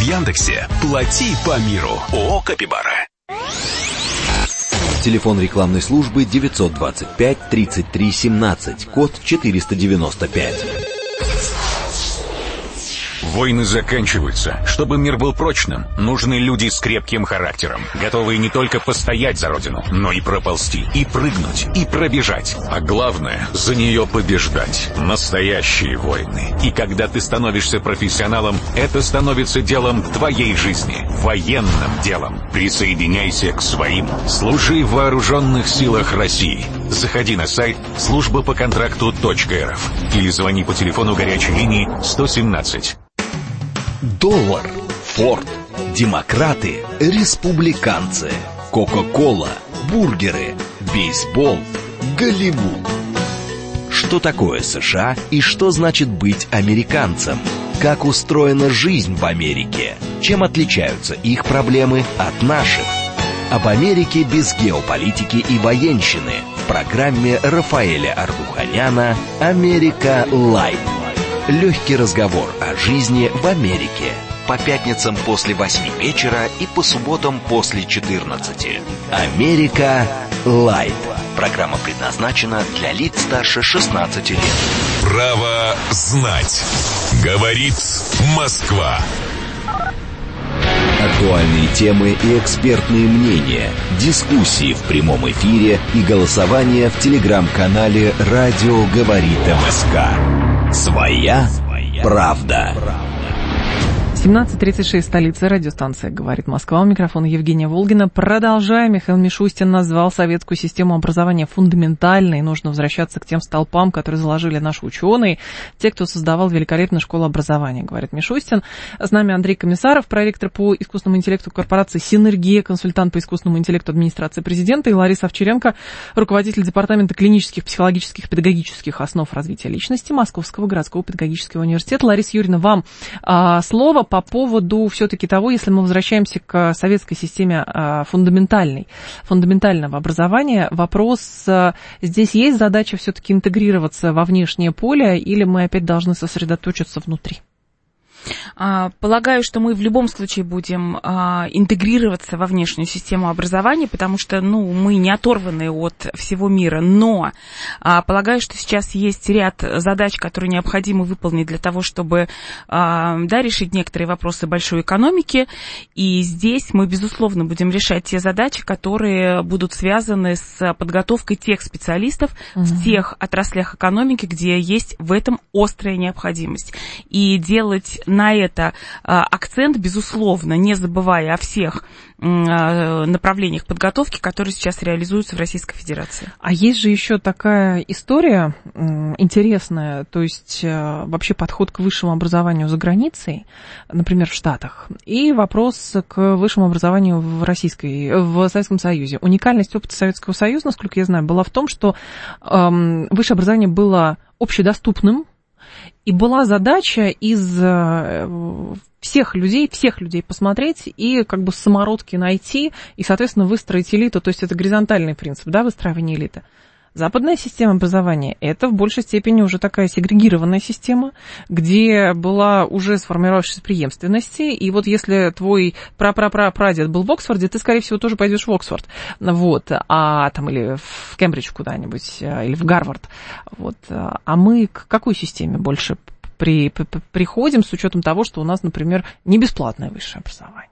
В Яндексе «Плати по миру». ООО «Капибара». Телефон рекламной службы 925 33 17, код 495. Войны заканчиваются. Чтобы мир был прочным, нужны люди с крепким характером, готовые не только постоять за родину, но и проползти, и прыгнуть, и пробежать. А главное, за нее побеждать. Настоящие войны. И когда ты становишься профессионалом, это становится делом твоей жизни, военным делом. Присоединяйся к своим. Служи в вооруженных силах России. Заходи на сайт службапоконтракту.рф или звони по телефону горячей линии 117. Доллар, Форд, демократы, республиканцы, Кока-кола, бургеры, бейсбол, Голливуд. Что такое США и что значит быть американцем? Как устроена жизнь в Америке? Чем отличаются их проблемы от наших? Об Америке без геополитики и военщины в программе Рафаэля Ардуханяна «Америка Лайт». Легкий разговор о жизни в Америке. По пятницам после 8 вечера и по субботам после 14. «Америка Лайт». Программа предназначена для лиц старше 16 лет. Право знать. Говорит Москва. Актуальные темы и экспертные мнения, дискуссии в прямом эфире и голосование в телеграм-канале «Радио говорит МСК». Своя правда. 17:36, столица, радиостанция «Говорит Москва». У микрофона Евгения Волгина. Продолжаем. Михаил Мишустин назвал советскую систему образования фундаментальной. Нужно возвращаться к тем столпам, которые заложили наши ученые, те, кто создавал великолепную школу образования, говорит Мишустин. С нами Андрей Комиссаров, проректор по искусственному интеллекту корпорации «Синергия», консультант по искусственному интеллекту администрации президента, и Лариса Овчаренко, руководитель департамента клинических, психологических, педагогических основ развития личности Московского городского педагогического университета. Лариса Юрьевна, вам слово по поводу все-таки того, если мы возвращаемся к советской системе фундаментального образования, вопрос, здесь есть задача все-таки интегрироваться во внешнее поле, или мы опять должны сосредоточиться внутри? Полагаю, что мы в любом случае будем интегрироваться во внешнюю систему образования, потому что, мы не оторваны от всего мира, но полагаю, что сейчас есть ряд задач, которые необходимо выполнить для того, чтобы, решить некоторые вопросы большой экономики, и здесь мы, безусловно, будем решать те задачи, которые будут связаны с подготовкой тех специалистов в тех отраслях экономики, где есть в этом острая необходимость, и делать на это акцент, безусловно, не забывая о всех направлениях подготовки, которые сейчас реализуются в Российской Федерации. А есть же еще такая история интересная, то есть вообще подход к высшему образованию за границей, например, в Штатах, и вопрос к высшему образованию в Советском Союзе. Уникальность опыта Советского Союза, насколько я знаю, была в том, что высшее образование было общедоступным, и была задача из всех людей посмотреть и как бы самородки найти и, соответственно, выстроить элиту. То есть это горизонтальный принцип, выстраивания элиты. Западная система образования – это в большей степени уже такая сегрегированная система, где была уже сформировавшаяся преемственность, и вот если твой прадед был в Оксфорде, ты, скорее всего, тоже пойдешь в Оксфорд, или в Кембридж куда-нибудь, или в Гарвард, А мы к какой системе больше приходим с учетом того, что у нас, например, не бесплатное высшее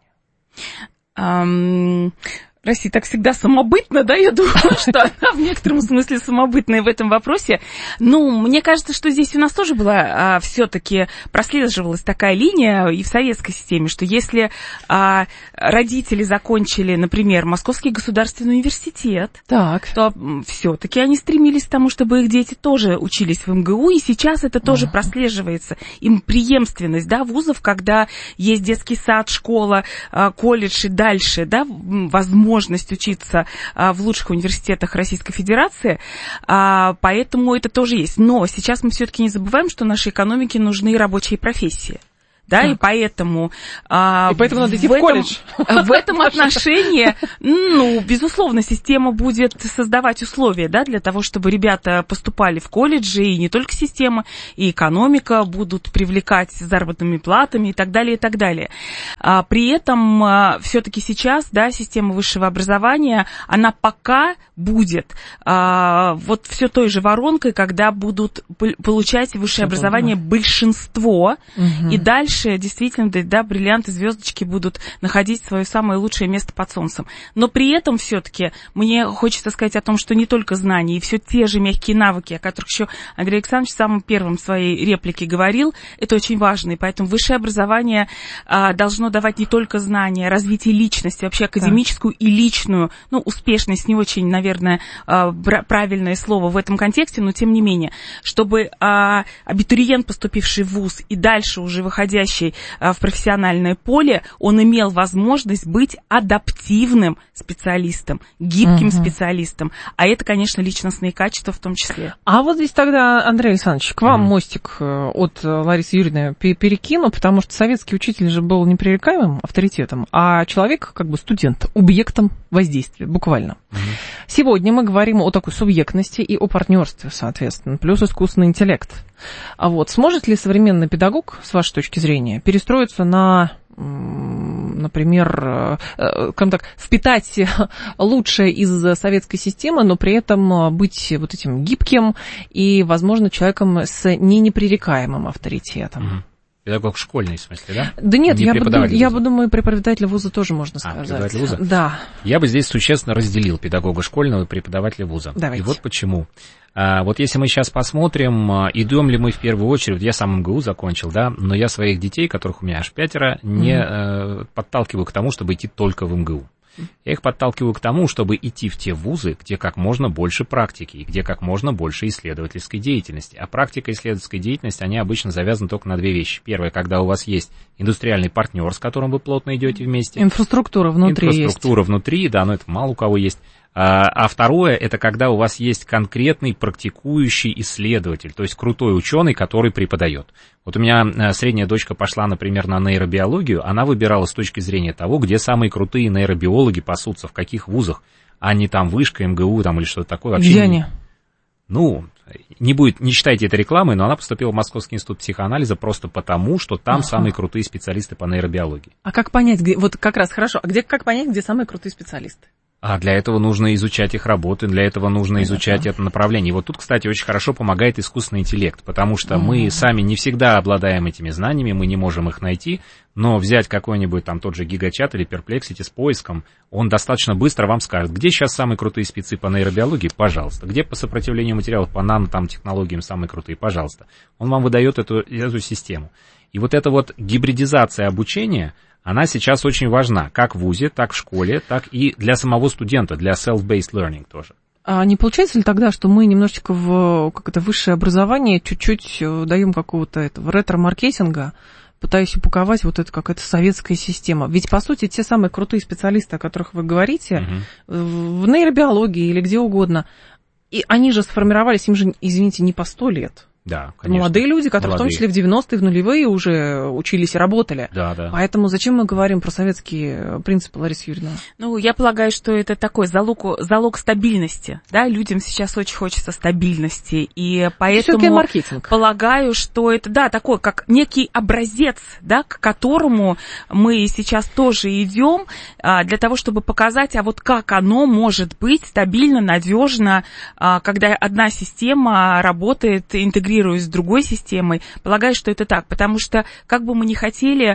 образование? Россия так всегда самобытна, я думаю, что она в некотором смысле самобытная в этом вопросе. Мне кажется, что здесь у нас тоже была все-таки прослеживалась такая линия и в советской системе, что если родители закончили, например, Московский государственный университет, то все-таки они стремились к тому, чтобы их дети тоже учились в МГУ, и сейчас это тоже прослеживается. Им преемственность, вузов, когда есть детский сад, школа, колледж и дальше, возможность учиться в лучших университетах Российской Федерации, поэтому это тоже есть. Но сейчас мы все-таки не забываем, что нашей экономике нужны рабочие профессии. да, и поэтому... И поэтому надо идти в колледж. В этом отношении, безусловно, система будет создавать условия, да, для того, чтобы ребята поступали в колледжи, и не только система, и экономика будут привлекать заработными платами и так далее, и так далее. При этом все-таки сейчас, да, система высшего образования, она пока будет вот все той же воронкой, когда будут получать высшее образование большинство, и дальше действительно, да, бриллианты, звездочки будут находить свое самое лучшее место под солнцем. Но при этом все-таки мне хочется сказать о том, что не только знания, и все те же мягкие навыки, о которых еще Андрей Александрович в самом первом своей реплике говорил, это очень важно, и поэтому высшее образование должно давать не только знания, развитие личности, вообще академическую и личную, успешность, не очень, наверное, правильное слово в этом контексте, но тем не менее, чтобы абитуриент, поступивший в вуз и дальше уже выходящий в профессиональное поле, он имел возможность быть адаптивным специалистом, гибким специалистом. А это, конечно, личностные качества в том числе. А вот здесь тогда, Андрей Александрович, к вам мостик от Ларисы Юрьевны перекину, потому что советский учитель же был непререкаемым авторитетом, а человек, как бы студент, объектом воздействия, буквально. Сегодня мы говорим о такой субъектности и о партнерстве, соответственно, плюс искусственный интеллект. А вот сможет ли современный педагог, с вашей точки зрения, перестроиться на, например, скажем так, впитать лучшее из советской системы, но при этом быть вот этим гибким и, возможно, человеком с непререкаемым авторитетом? Педагог школьный, в смысле, да? Да нет, я бы думаю, преподавателя вуза тоже можно сказать. Преподавателя вуза? Да. Я бы здесь существенно разделил педагога школьного и преподавателя вуза. Давайте. И вот почему. Вот если мы сейчас посмотрим, идем ли мы в первую очередь, я сам МГУ закончил, да, но я своих детей, которых у меня аж 5, не подталкиваю к тому, чтобы идти только в МГУ. Я их подталкиваю к тому, чтобы идти в те вузы, где как можно больше практики, и где как можно больше исследовательской деятельности. А практика и исследовательская деятельность, они обычно завязаны только на 2 вещи. Первое, когда у вас есть индустриальный партнер, с которым вы плотно идете вместе. Инфраструктура внутри Инфраструктура внутри, да, но это мало у кого есть. А второе, это когда у вас есть конкретный практикующий исследователь, то есть крутой ученый, который преподает. Вот у меня средняя дочка пошла, например, на нейробиологию, она выбирала с точки зрения того, где самые крутые нейробиологи пасутся, в каких вузах, а не там вышка, МГУ там, или что-то такое. Вообще где они? Не считайте это рекламой, но она поступила в Московский институт психоанализа просто потому, что там самые крутые специалисты по нейробиологии. А как понять, вот как раз хорошо, как понять, где самые крутые специалисты? А для этого нужно изучать их работы, для этого нужно изучать это направление. И вот тут, кстати, очень хорошо помогает искусственный интеллект, потому что мы сами не всегда обладаем этими знаниями, мы не можем их найти, но взять какой-нибудь там тот же GigaChat или Perplexity с поиском, он достаточно быстро вам скажет, где сейчас самые крутые спецы по нейробиологии, пожалуйста, где по сопротивлению материалов, по нанотехнологиям самые крутые, пожалуйста. Он вам выдает эту систему. И вот эта вот гибридизация обучения, она сейчас очень важна, как в вузе, так в школе, так и для самого студента, для self-based learning тоже. А не получается ли тогда, что мы немножечко в высшее образование чуть-чуть даем какого-то этого ретро-маркетинга, пытаясь упаковать вот это какая-то советская система? Ведь, по сути, те самые крутые специалисты, о которых вы говорите, в нейробиологии или где угодно, и они же сформировались, им же, извините, не по 100 лет. Да, конечно. Молодые люди, которые в том числе в 90-е, в нулевые уже учились и работали. Да, да. Поэтому зачем мы говорим про советские принципы, Лариса Юрьевна? Я полагаю, что это такой залог стабильности. Да? Людям сейчас очень хочется стабильности. И поэтому полагаю, что это, да, такой, как некий образец, да, к которому мы сейчас тоже идем, для того, чтобы показать, а вот как оно может быть стабильно, надежно, когда одна система работает, интегрируясь с другой системой. Полагаю, что это так, потому что, как бы мы ни хотели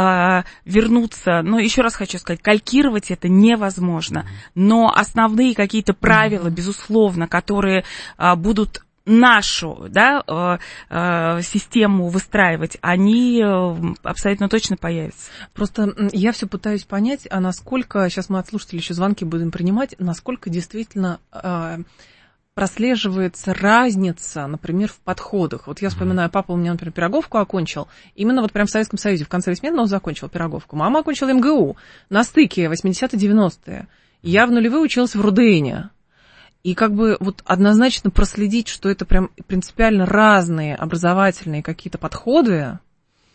вернуться, но еще раз хочу сказать, калькировать это невозможно. Но основные какие-то правила, безусловно, которые будут нашу, да, систему выстраивать, они абсолютно точно появятся. Просто я все пытаюсь понять, а насколько, сейчас мы от слушателей еще звонки будем принимать, насколько действительно прослеживается разница, например, в подходах. Вот я вспоминаю, папа у меня, например, Пироговку окончил, именно вот прям в Советском Союзе, в конце 80-х он закончил Пироговку. Мама окончила МГУ на стыке 80-90-е. Я в нулевые училась в Рудене. И как бы вот однозначно проследить, что это прям принципиально разные образовательные какие-то подходы,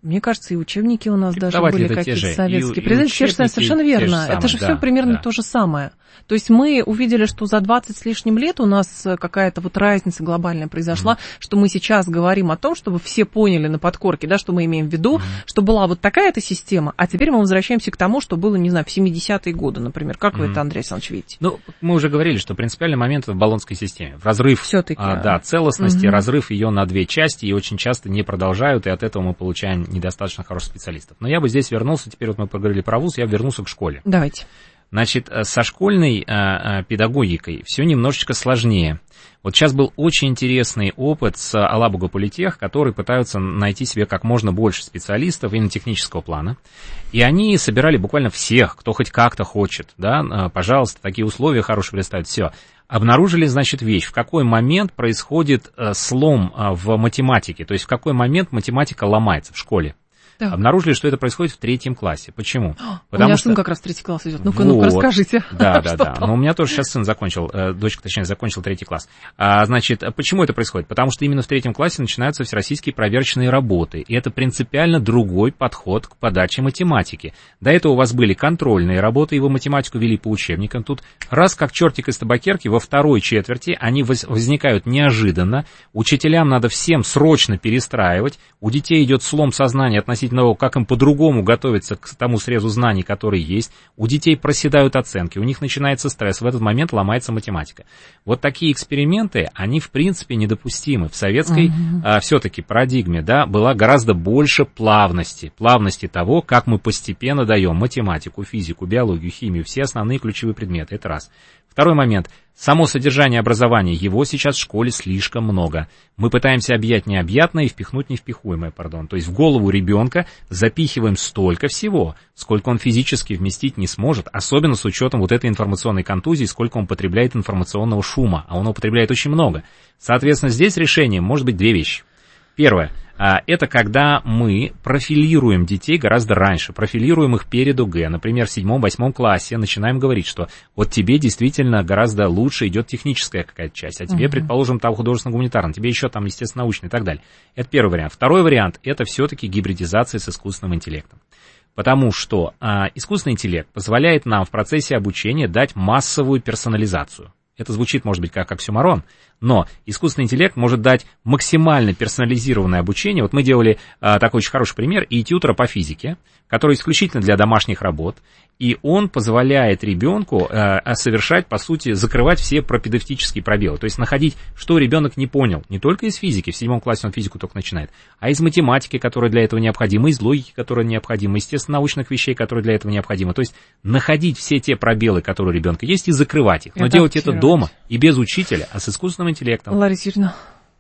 Мне кажется, и учебники у нас даже были какие-то советские. Преподаватели совершенно верно. Это же все примерно то же самое. То есть мы увидели, что за 20 с лишним лет у нас какая-то вот разница глобальная произошла, что мы сейчас говорим о том, чтобы все поняли на подкорке, да, что мы имеем в виду, что была вот такая-то система, а теперь мы возвращаемся к тому, что было, не знаю, в 70-е годы, например. Как вы это, Андрей Александрович, видите? Ну, мы уже говорили, что принципиальный момент в Болонской системе. В разрыв целостности, разрыв ее на две части, и очень часто не продолжают, и от этого мы получаем недостаточно хороших специалистов. Но я бы здесь вернулся, теперь вот мы поговорили про вуз, я вернулся к школе. Давайте. Значит, со школьной педагогикой все немножечко сложнее. Вот сейчас был очень интересный опыт с Алабуга Политех, которые пытаются найти себе как можно больше специалистов именно технического плана. И они собирали буквально всех, кто хоть как-то хочет, да, пожалуйста, такие условия хорошие представят, все. Обнаружили, значит, вещь, в какой момент происходит слом в математике, то есть в какой момент математика ломается в школе. Да. Обнаружили, что это происходит в 3 классе. Почему? У меня сын как раз в 3 класс идет. Ну-ка, расскажите. Да. Но у меня тоже сейчас сын закончил, дочка, точнее, закончил 3 класс. Значит, почему это происходит? Потому что именно в 3 классе начинаются всероссийские проверочные работы. И это принципиально другой подход к подаче математики. До этого у вас были контрольные работы, и вы математику вели по учебникам. Тут раз как чертик из табакерки, во второй четверти они возникают неожиданно. Учителям надо всем срочно перестраивать. У детей идет слом сознания относительно того, как им по-другому готовиться к тому срезу знаний, который есть. У детей проседают оценки, у них начинается стресс, в этот момент ломается математика. Вот такие эксперименты, они в принципе недопустимы. В советской все-таки парадигме, да, была гораздо больше плавности того, как мы постепенно даем математику, физику, биологию, химию, все основные ключевые предметы. Это раз. Второй момент. Само содержание образования, его сейчас в школе слишком много. Мы пытаемся объять необъятное и впихнуть невпихуемое, То есть в голову ребенка запихиваем столько всего, сколько он физически вместить не сможет, особенно с учетом вот этой информационной контузии, сколько он потребляет информационного шума, а он употребляет очень много. Соответственно, здесь решением может быть 2 вещи. Первое. Это когда мы профилируем детей гораздо раньше, профилируем их перед ОГЭ. Например, в 7-8 классе начинаем говорить, что вот тебе действительно гораздо лучше идет техническая какая-то часть, а тебе, предположим, там художественно-гуманитарная, тебе еще там естественно-научная и так далее. Это первый вариант. Второй вариант – это все-таки гибридизация с искусственным интеллектом. Потому что искусственный интеллект позволяет нам в процессе обучения дать массовую персонализацию. Это звучит, может быть, как оксюморон, но искусственный интеллект может дать максимально персонализированное обучение. Вот мы делали такой очень хороший пример и-тьютера по физике, который исключительно для домашних работ, и он позволяет ребенку совершать, по сути, закрывать все пропедевтические пробелы, то есть находить, что ребенок не понял, не только из физики, в 7 классе он физику только начинает, а из математики, которая для этого необходима, из логики, которая необходима, из естественно-научных вещей, которые для этого необходимы, то есть находить все те пробелы, которые у ребенка есть, и закрывать их, но делать это дома и без учителя, а с искусственным интеллектом. Лариса Юрьевна.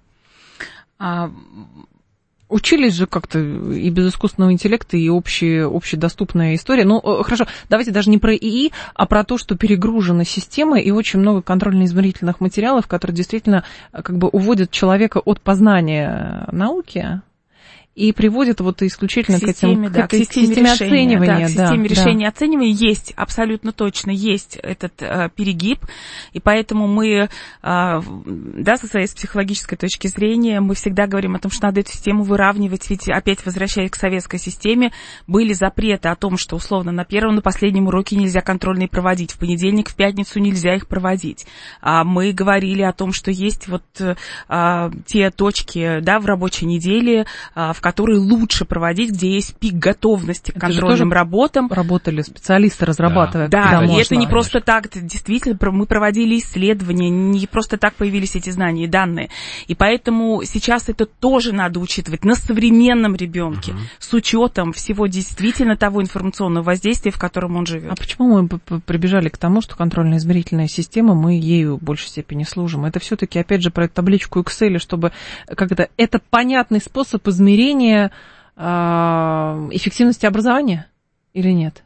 Учились же как-то и без искусственного интеллекта, и общедоступная история. Ну, хорошо, давайте даже не про ИИ, а про то, что перегружена система, и очень много контрольно-измерительных материалов, которые действительно как бы уводят человека от познания науки и приводит вот исключительно к системе оценивания. К системе решения оценивания есть, абсолютно точно есть этот перегиб, и поэтому мы, со своей психологической точки зрения, мы всегда говорим о том, что надо эту систему выравнивать, ведь опять возвращаясь к советской системе, были запреты о том, что условно на первом, на последнем уроке нельзя контрольные проводить, в понедельник, в пятницу нельзя их проводить. Мы говорили о том, что есть вот те точки, в рабочей неделе, в которые лучше проводить, где есть пик готовности к контрольным работам. Работали специалисты, разрабатывая. Да, и это не просто так, действительно, мы проводили исследования, не просто так появились эти знания и данные. И поэтому сейчас это тоже надо учитывать на современном ребенке, с учетом всего действительно того информационного воздействия, в котором он живет. А почему мы прибежали к тому, что контрольно-измерительная система, мы ею в большей степени служим? Это все-таки, опять же, про табличку Excel, чтобы это понятный способ измерения эффективности образования или нет?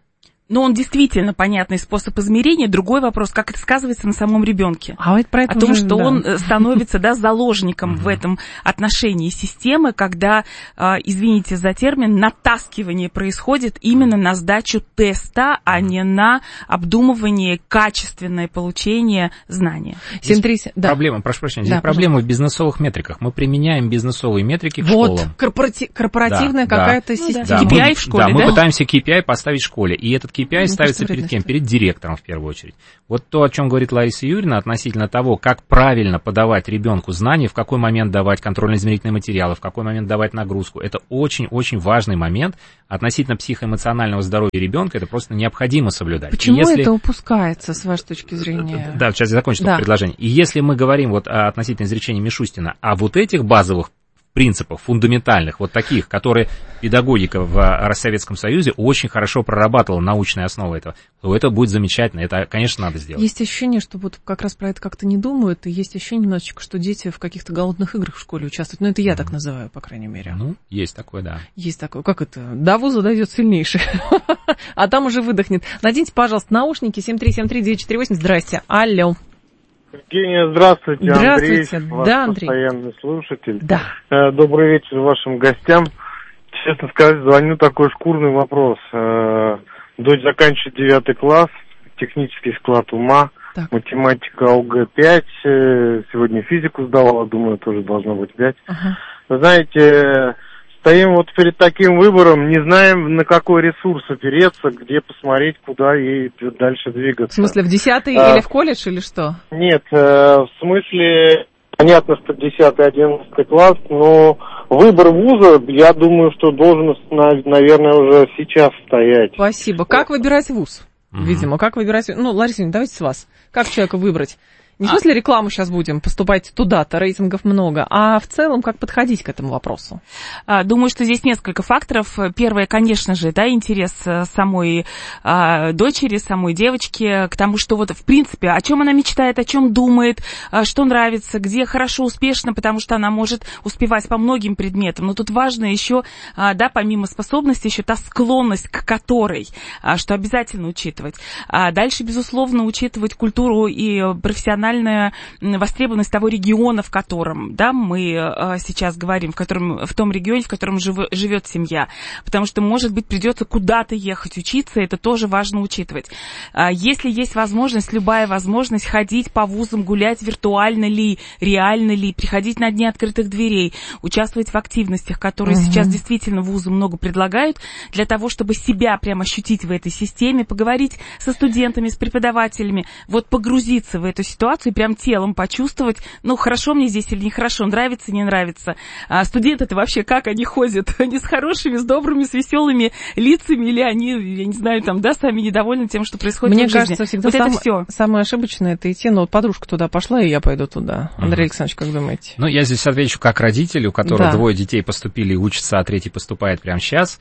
Но он действительно понятный способ измерения. Другой вопрос, как это сказывается на самом ребенке. А это про это о том, уже, что да, он становится, да, заложником в этом отношении системы, когда, извините за термин, натаскивание происходит именно на сдачу теста, а не на обдумывание, качественное получение знания. Проблема, прошу прощения, здесь проблема в бизнесовых метриках. Мы применяем бизнесовые метрики к школам. Корпоративная какая-то система. KPI в школе, да? Мы пытаемся KPI поставить в школе, и этот KPI ставится перед кем? Перед директором, в первую очередь. Вот то, о чем говорит Лариса Юрьевна, относительно того, как правильно подавать ребенку знания, в какой момент давать контрольно-измерительные материалы, в какой момент давать нагрузку, это очень-очень важный момент относительно психоэмоционального здоровья ребенка, это просто необходимо соблюдать. Почему это упускается, с вашей точки зрения? Да, сейчас я закончу предложение. И если мы говорим вот относительно изречения Мишустина о вот этих базовых принципов, фундаментальных, вот таких, которые педагогика в Советском Союзе очень хорошо прорабатывала, научные основы этого, то это будет замечательно, это, конечно, надо сделать. Есть ощущение, что вот как раз про это как-то не думают, и есть ощущение немножечко, что дети в каких-то голодных играх в школе участвуют. Ну, это я так называю, по крайней мере. Ну, есть такое, да. Есть такое. Как это? До вуза дойдет сильнейший, а там уже выдохнет. Наденьте, пожалуйста, наушники 7373948. Здрасте. Алло. Евгения, здравствуйте. Здравствуйте. Андрей, ваш постоянный слушатель. Да. Добрый вечер вашим гостям. Честно сказать, звоню такой шкурный вопрос. Дочь заканчивает 9 класс, технический склад ума, математика ОГЭ-5, сегодня физику сдавала, думаю, тоже должно быть 5. Вы знаете, стоим вот перед таким выбором, не знаем, на какой ресурс опереться, где посмотреть, куда ей дальше двигаться. В смысле, в 10-й или в колледж, или что? Нет, в смысле, понятно, что 10-11 класс, но выбор вуза, я думаю, что должен, наверное, уже сейчас стоять. Спасибо. Как выбирать вуз? Видимо, как выбирать... Ну, Лариса, давайте с вас. Как человека выбрать? Не в смысле рекламу сейчас будем, поступать туда-то, рейтингов много, а в целом как подходить к этому вопросу? Думаю, что здесь несколько факторов. Первое, конечно же, да, интерес самой дочери, самой девочки к тому, что вот в принципе, о чем она мечтает, о чем думает, что нравится, где хорошо, успешно, потому что она может успевать по многим предметам. Но тут важно еще, да, помимо способности, еще та склонность к которой, что обязательно учитывать. Дальше, безусловно, учитывать культуру и профессиональную востребованность того региона, в котором, да, мы сейчас говорим, в том регионе, в котором живет семья. Потому что, может быть, придется куда-то ехать учиться, это тоже важно учитывать. Если есть возможность, любая возможность ходить по вузам, гулять виртуально ли, реально ли, приходить на дни открытых дверей, участвовать в активностях, которые сейчас действительно вузы много предлагают, для того, чтобы себя прям ощутить в этой системе, поговорить со студентами, с преподавателями, вот погрузиться в эту ситуацию, и прям телом почувствовать, ну, хорошо мне здесь или нехорошо, нравится, не нравится. А студенты-то вообще как они ходят? Они с хорошими, с добрыми, с веселыми лицами, или они, я не знаю, там, да, сами недовольны тем, что происходит в жизни? Мне кажется, всегда вот самое ошибочное это идти, но вот подружка туда пошла, и я пойду туда. Андрей Александрович, как думаете? Ну, я здесь отвечу как родитель, у которого 2 детей поступили и учатся, а 3 поступает прямо сейчас.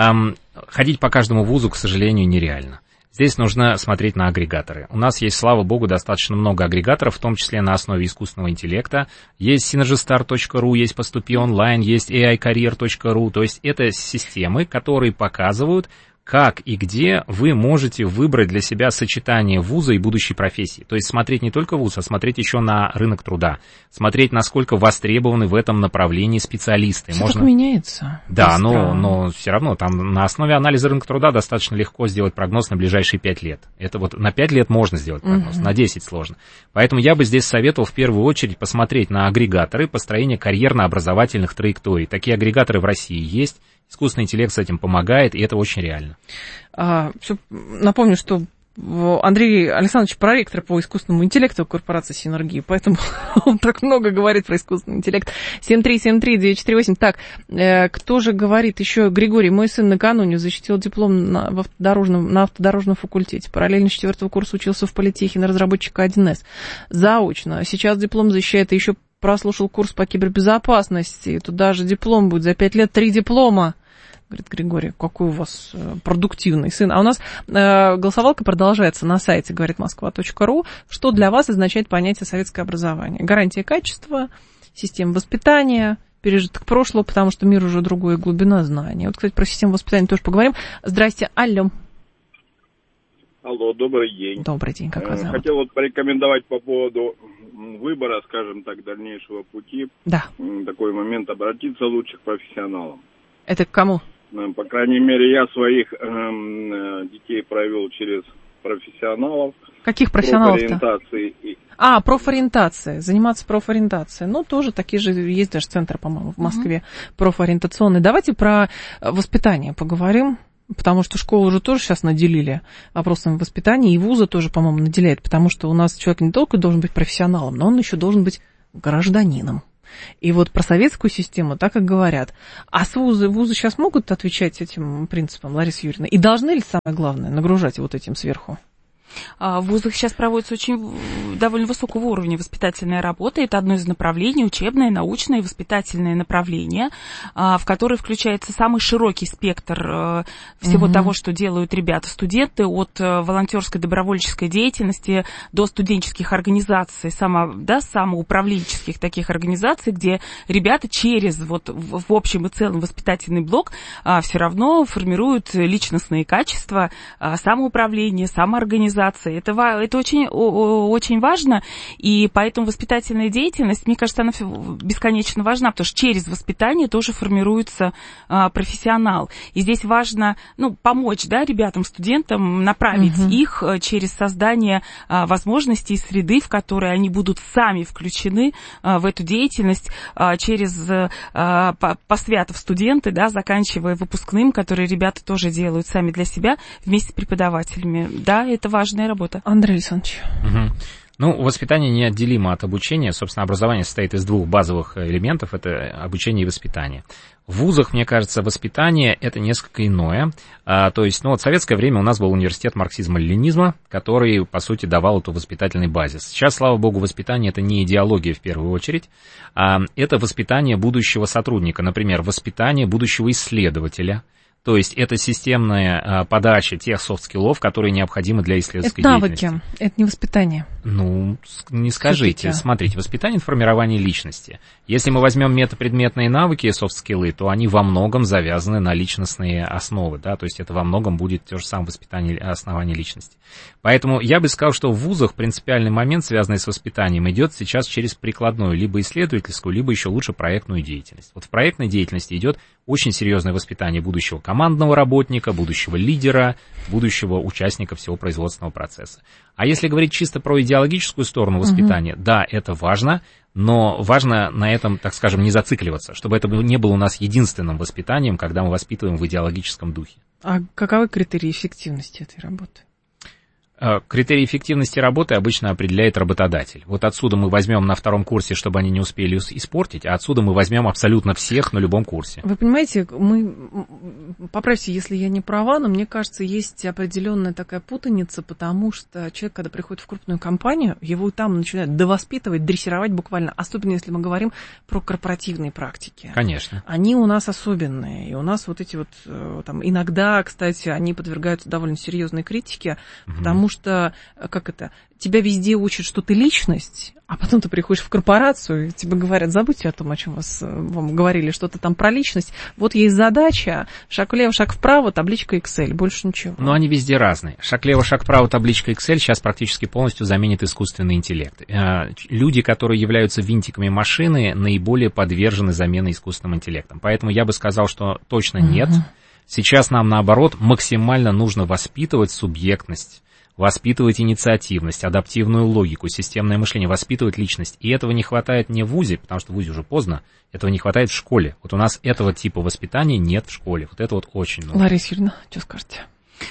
Ходить по каждому вузу, к сожалению, нереально. Здесь нужно смотреть на агрегаторы. У нас есть, слава богу, достаточно много агрегаторов, в том числе на основе искусственного интеллекта. Есть synergistar.ru, есть Поступи онлайн, есть aicareer.ru. То есть это системы, которые показывают, как и где вы можете выбрать для себя сочетание вуза и будущей профессии. То есть смотреть не только вуз, а смотреть еще на рынок труда. Смотреть, насколько востребованы в этом направлении специалисты. Все так меняется. Да, но все равно там на основе анализа рынка труда достаточно легко сделать прогноз на ближайшие 5 лет. Это вот на 5 лет можно сделать прогноз, на 10 сложно. Поэтому я бы здесь советовал в первую очередь посмотреть на агрегаторы построения карьерно-образовательных траекторий. Такие агрегаторы в России есть. Искусственный интеллект с этим помогает, и это очень реально. Напомню, что Андрей Александрович проректор по искусственному интеллекту корпорации «Синергия», поэтому он так много говорит про искусственный интеллект. 7373948. Так, кто же говорит еще? Григорий, мой сын накануне защитил диплом на автодорожном факультете. Параллельно с 4 курса учился в политехе на разработчика 1С. Заочно. Сейчас диплом защищает, и еще прослушал курс по кибербезопасности. Туда же диплом будет за 5 лет 3 диплома. Говорит Григорий, какой у вас продуктивный сын. А у нас голосовалка продолжается на сайте говоритmoskva.ru. Что для вас означает понятие советское образование? Гарантия качества, система воспитания, пережиток прошлого, потому что мир уже другой, глубина знаний. Вот, кстати, про систему воспитания тоже поговорим. Здрасте, алло. Алло, добрый день. Добрый день, как вас зовут? Хотел вот порекомендовать по поводу выбора, скажем так, дальнейшего пути. Да. Такой момент, обратиться лучше к профессионалам. Это к кому? По крайней мере, я своих детей провел через профессионалов. Каких профессионалов-то? Профориентации. Профориентация. Заниматься профориентацией. Ну, тоже такие же, есть даже центры, по-моему, в Москве профориентационные. Давайте про воспитание поговорим. Потому что школу уже тоже сейчас наделили вопросами воспитания, и вузы тоже, по-моему, наделяют, потому что у нас человек не только должен быть профессионалом, но он еще должен быть гражданином. И вот про советскую систему так и говорят. А вузы сейчас могут отвечать этим принципам, Лариса Юрьевна? И должны ли, самое главное, нагружать вот этим сверху? В вузах сейчас проводится довольно высокого уровня воспитательная работа. Это одно из направлений, учебное, научное и воспитательное направление, в которое включается самый широкий спектр всего того, что делают ребята, студенты, от волонтерской добровольческой деятельности до студенческих организаций, самоуправленческих таких организаций, где ребята через в общем и целом воспитательный блок все равно формируют личностные качества, самоуправление, самоорганизация. Это очень, очень важно, и поэтому воспитательная деятельность, мне кажется, она бесконечно важна, потому что через воспитание тоже формируется профессионал. И здесь важно помочь ребятам, студентам, направить их через создание возможностей и среды, в которой они будут сами включены в эту деятельность, через посвятов студенты, заканчивая выпускным, которые ребята тоже делают сами для себя вместе с преподавателями. Да, это важная работа. Андрей Александрович. Воспитание неотделимо от обучения. Собственно, образование состоит из двух базовых элементов. Это обучение и воспитание. В вузах, мне кажется, воспитание — это несколько иное. То есть, в советское время у нас был университет марксизма-ленинизма, который, по сути, давал эту воспитательный базис. Сейчас, слава богу, воспитание — это не идеология в первую очередь, а это воспитание будущего сотрудника, например, воспитание будущего исследователя. То есть это системная подача тех софт-скиллов, которые необходимы для исследовательской деятельности. Это навыки, это не воспитание. Не скажите. Смотрите, воспитание — это формирование личности. Если мы возьмем метапредметные навыки и софт-скиллы, то они во многом завязаны на личностные основы, то есть это во многом будет то же самое воспитание, основание личности. Поэтому я бы сказал, что в вузах принципиальный момент, связанный с воспитанием, идет сейчас через прикладную, либо исследовательскую, либо еще лучше проектную деятельность. В проектной деятельности идет очень серьезное воспитание будущего командного работника, будущего лидера, будущего участника всего производственного процесса. А если говорить чисто про идеологическую сторону воспитания, да, это важно, но важно на этом, так скажем, не зацикливаться, чтобы это не было у нас единственным воспитанием, когда мы воспитываем в идеологическом духе. А каковы критерии эффективности этой работы? Критерии эффективности работы обычно определяет работодатель. Вот отсюда мы возьмем на втором курсе, чтобы они не успели испортить, а отсюда мы возьмем абсолютно всех на любом курсе. Вы понимаете, поправьте, если я не права, но мне кажется, есть определенная такая путаница, потому что человек, когда приходит в крупную компанию, его там начинают довоспитывать, дрессировать буквально, особенно если мы говорим про корпоративные практики. Конечно. Они у нас особенные, и у нас иногда, кстати, они подвергаются довольно серьезной критике, потому что, тебя везде учат, что ты личность, а потом ты приходишь в корпорацию, и тебе говорят, забудьте о том, о чем вам говорили, что-то там про личность. Вот есть задача, шаг влево, шаг вправо, табличка Excel, больше ничего. Но они везде разные. Шаг влево, шаг вправо, табличка Excel сейчас практически полностью заменит искусственный интеллект. Люди, которые являются винтиками машины, наиболее подвержены замене искусственным интеллектом. Поэтому я бы сказал, что точно нет. Сейчас нам, наоборот, максимально нужно воспитывать субъектность, воспитывать инициативность, адаптивную логику, системное мышление, воспитывать личность. И этого не хватает не в вузе, потому что в вузе уже поздно, этого не хватает в школе. Вот у нас этого типа воспитания нет в школе. Вот это вот очень нужно. Лариса Юрьевна, что скажете?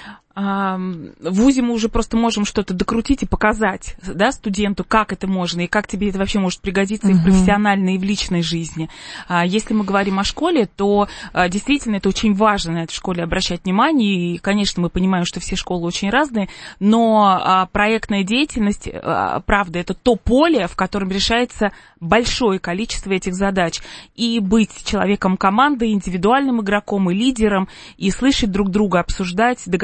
В вузе мы уже просто можем что-то докрутить и показать, студенту, как это можно и как тебе это вообще может пригодиться и в профессиональной, и в личной жизни. Если мы говорим о школе, то действительно это очень важно на это в школе обращать внимание, и, конечно, мы понимаем, что все школы очень разные, но проектная деятельность, правда, это то поле, в котором решается большое количество этих задач. И быть человеком команды, индивидуальным игроком и лидером, и слышать друг друга, обсуждать, договариваться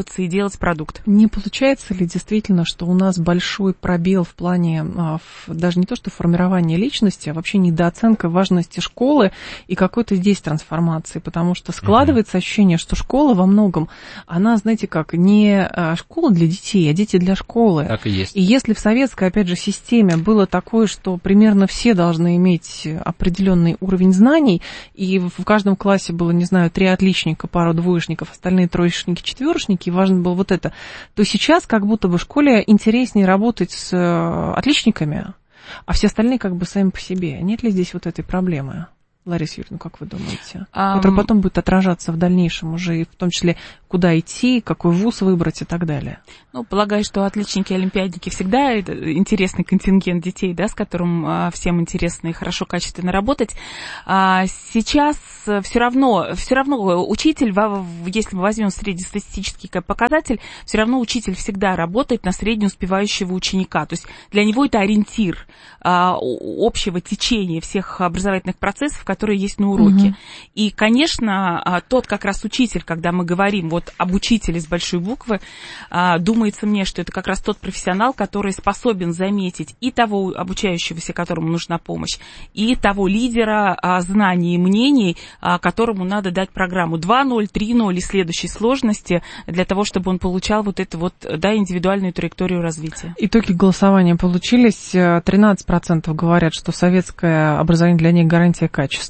адаптироваться и делать продукт. Не получается ли действительно, что у нас большой пробел в плане даже не то что формирования личности, а вообще недооценка важности школы и какой-то здесь трансформации? Потому что складывается ощущение, что школа во многом, она, знаете как, не школа для детей, а дети для школы. Так и есть. И если в советской, опять же, системе было такое, что примерно все должны иметь определенный уровень знаний, и в каждом классе было, не знаю, 3 отличника, пару двоечников, остальные троечники, четверочники, и важно было вот это, то сейчас как будто бы в школе интереснее работать с отличниками, а все остальные как бы сами по себе. Нет ли здесь вот этой проблемы? Лариса Юрьевна, как вы думаете? Которая потом будет отражаться в дальнейшем уже, и в том числе, куда идти, какой вуз выбрать и так далее. Ну, полагаю, что отличники и олимпиадники всегда интересный контингент детей, да, с которым всем интересно и хорошо, качественно работать. Сейчас все равно учитель, если мы возьмем среднестатистический показатель, все равно учитель всегда работает на среднеуспевающего ученика. То есть для него это ориентир общего течения всех образовательных процессов, которые есть на уроке. И, конечно, тот как раз учитель, когда мы говорим вот об учителе с большой буквы, думается мне, что это как раз тот профессионал, который способен заметить и того обучающегося, которому нужна помощь, и того лидера знаний и мнений, которому надо дать программу 2.0, 3.0 и следующей сложности для того, чтобы он получал вот эту вот, да, индивидуальную траекторию развития. Итоги голосования получились. 13% говорят, что советское образование для них гарантия качества.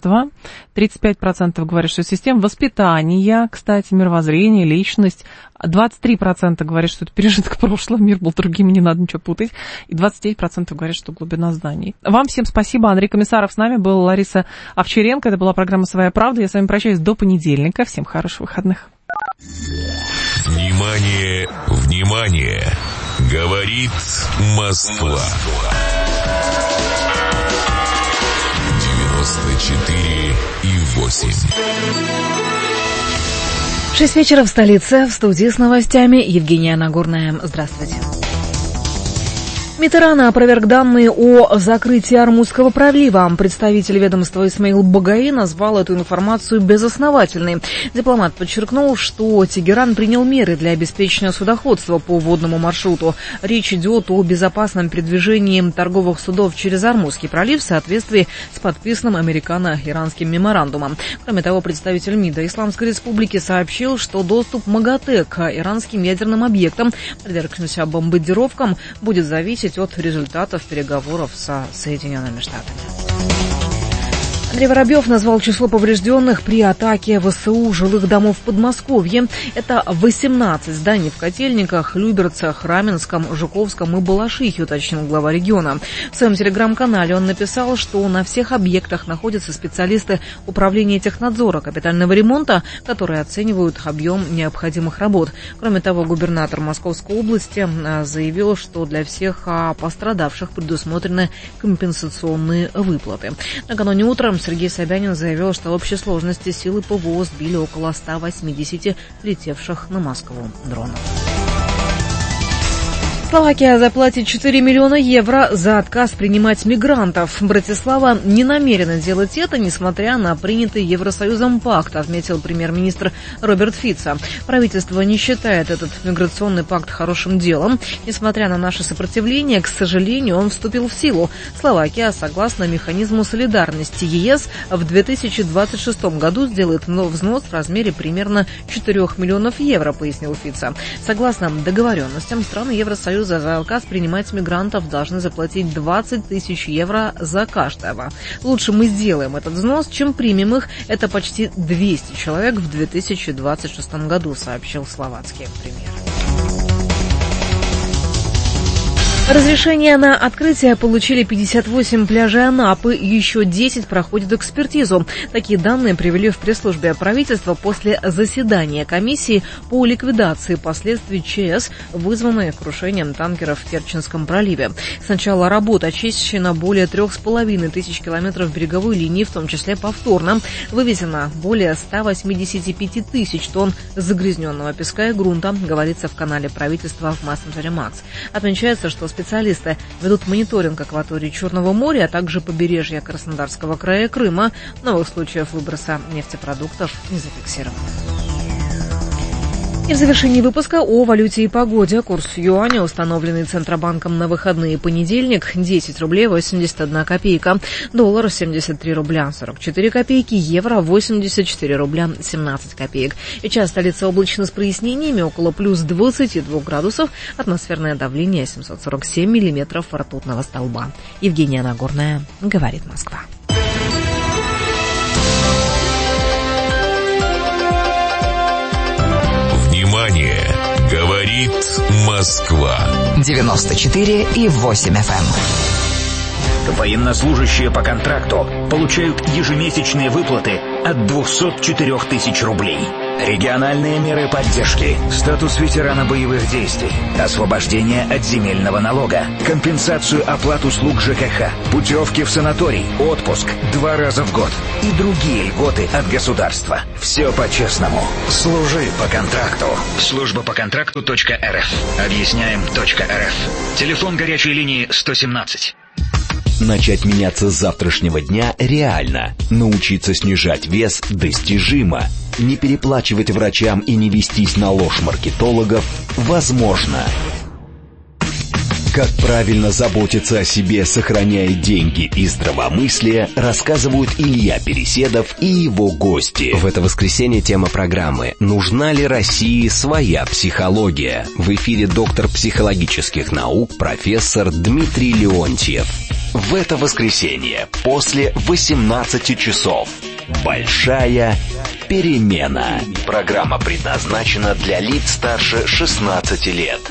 35% говорят, что система воспитания, кстати, мировоззрение, личность. 23% говорят, что это пережиток прошлого, мир был другим, не надо ничего путать. И 29% говорят, что глубина знаний. Вам всем спасибо. Андрей Комиссаров с нами был, Лариса Овчаренко. Это была программа «Своя правда». Я с вами прощаюсь до понедельника. Всем хороших выходных. Внимание, внимание! Говорит Москва. 94,8. 6 вечера в столице. В студии с новостями Евгения Нагорная. Здравствуйте. Миттеран опроверг данные о закрытии Ормузского пролива. Представитель ведомства Исмаил Багаи назвал эту информацию безосновательной. Дипломат подчеркнул, что Тегеран принял меры для обеспечения судоходства по водному маршруту. Речь идет о безопасном передвижении торговых судов через Ормузский пролив в соответствии с подписанным американо-иранским меморандумом. Кроме того, представитель МИДа Исламской Республики сообщил, что доступ МАГАТЭ к иранским ядерным объектам, подвергшимся бомбардировкам, будет зависеть от результатов переговоров со Соединенными Штатами. Андрей Воробьев назвал число поврежденных при атаке ВСУ жилых домов в Подмосковье. Это 18 зданий в Котельниках, Люберцах, Раменском, Жуковском и Балашихе, уточнил глава региона. В своем телеграм-канале он написал, что на всех объектах находятся специалисты управления технадзора капитального ремонта, которые оценивают объем необходимых работ. Кроме того, губернатор Московской области заявил, что для всех пострадавших предусмотрены компенсационные выплаты. Накануне утром Сергей Собянин заявил, что в общей сложности силы ПВО сбили около 180 летевших на Москву дронов. Словакия заплатит 4 миллиона евро за отказ принимать мигрантов. Братислава не намерена делать это, несмотря на принятый Евросоюзом пакт, отметил премьер-министр Роберт Фицо. Правительство не считает этот миграционный пакт хорошим делом. Несмотря на наше сопротивление, к сожалению, он вступил в силу. Словакия, согласно механизму солидарности ЕС, в 2026 году сделает взнос в размере примерно 4 миллионов евро, пояснил Фицо. Согласно договоренностям, страны Евросоюза за отказ принимать мигрантов должны заплатить 20 тысяч евро за каждого. Лучше мы сделаем этот взнос, чем примем их. Это почти 200 человек в 2026 году, сообщил словацкий премьер. Разрешение на открытие получили 58 пляжей Анапы, еще 10 проходят экспертизу. Такие данные привели в пресс-службе правительства после заседания комиссии по ликвидации последствий ЧС, вызванной крушением танкеров в Керченском проливе. С начала работ очищено более 3500 километров береговой линии, в том числе повторно. Вывезено более 185 тысяч тонн загрязненного песка и грунта, говорится в канале правительства в мессенджере Макс. Отмечается, что специалисты ведут мониторинг акватории Черного моря, а также побережья Краснодарского края и Крыма. Новых случаев выброса нефтепродуктов не зафиксировано. И в завершении выпуска о валюте и погоде. Курс юаня, установленный Центробанком на выходные понедельник, 10 рублей 81 копейка. Доллар 73 рубля 44 копейки. Евро 84 рубля 17 копеек. Сейчас столица облачно с прояснениями, около плюс 22 градусов. Атмосферное давление 747 миллиметров ртутного столба. Евгения Нагорная, говорит Москва. Внимание! Говорит Москва. 94,8 FM. Военнослужащие по контракту получают ежемесячные выплаты от 204 тысяч рублей. Региональные меры поддержки, статус ветерана боевых действий, освобождение от земельного налога, компенсацию оплат услуг ЖКХ, путевки в санаторий, отпуск 2 раза в год и другие льготы от государства. Все по-честному. Служи по контракту. Служба по контракту.рф. Объясняем.рф. Телефон горячей линии 117. Начать меняться с завтрашнего дня реально. Научиться снижать вес достижимо. Не переплачивать врачам и не вестись на ложь маркетологов возможно. Как правильно заботиться о себе, сохраняя деньги и здравомыслие, рассказывают Илья Переседов и его гости. В это воскресенье тема программы «Нужна ли России своя психология?» В эфире доктор психологических наук, профессор Дмитрий Леонтьев. В это воскресенье после 18 часов. Большая перемена. Программа предназначена для лиц старше 16 лет.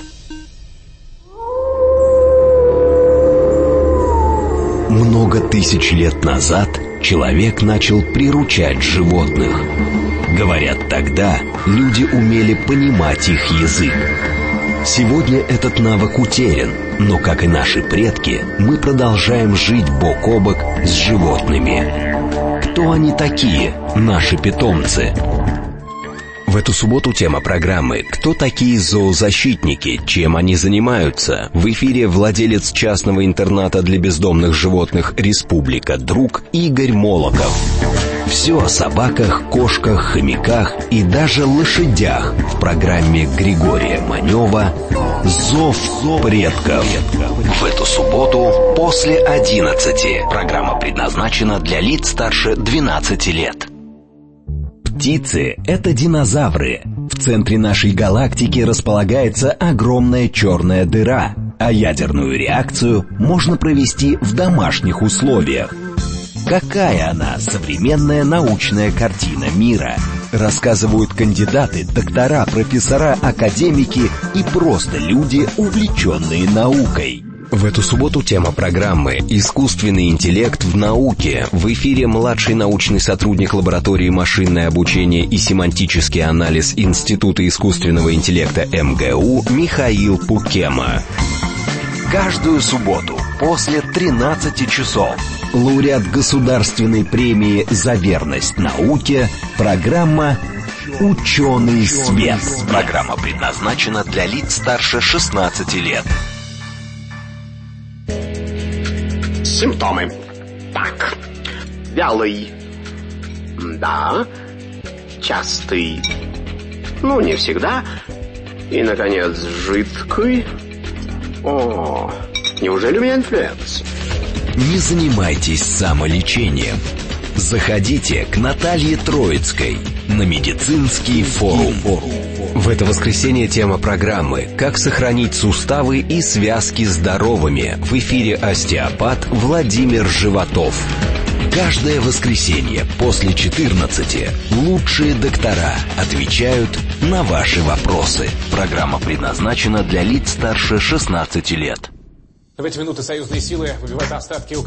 Много тысяч лет назад человек начал приручать животных. Говорят, тогда люди умели понимать их язык. Сегодня этот навык утерян, но, как и наши предки, мы продолжаем жить бок о бок с животными. Кто они такие, наши питомцы? В эту субботу тема программы «Кто такие зоозащитники? Чем они занимаются?» В эфире владелец частного интерната для бездомных животных «Республика Друг» Игорь Молоков. Все о собаках, кошках, хомяках и даже лошадях в программе Григория Манева «Зов предков». В эту субботу после 11. Программа предназначена для лиц старше 12 лет. Птицы — это динозавры. В центре нашей галактики располагается огромная черная дыра, а ядерную реакцию можно провести в домашних условиях. Какая она, современная научная картина мира? Рассказывают кандидаты, доктора, профессора, академики и просто люди, увлеченные наукой. В эту субботу тема программы «Искусственный интеллект в науке». В эфире младший научный сотрудник лаборатории машинное обучение и семантический анализ Института искусственного интеллекта МГУ Михаил Пукема. Каждую субботу после 13 часов лауреат государственной премии «За верность науке» программа «Ученый свет». Программа предназначена для лиц старше 16 лет. Симптомы. Так. Вялый. Да. Частый. Ну, не всегда. И, наконец, жидкий. О, неужели у меня инфлюенс? Не занимайтесь самолечением. Заходите к Наталье Троицкой на медицинский форум. В это воскресенье тема программы «Как сохранить суставы и связки здоровыми». В эфире остеопат Владимир Животов. Каждое воскресенье после 14 лучшие доктора отвечают на ваши вопросы. Программа предназначена для лиц старше 16 лет. В эти минуты союзные силы выбивают остатки